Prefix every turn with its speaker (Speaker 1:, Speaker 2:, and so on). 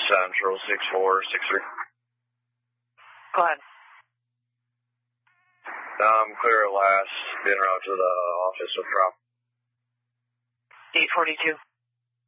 Speaker 1: Central 6463.
Speaker 2: Go ahead.
Speaker 1: Clear at last, being routed to the office with prop.
Speaker 2: 842.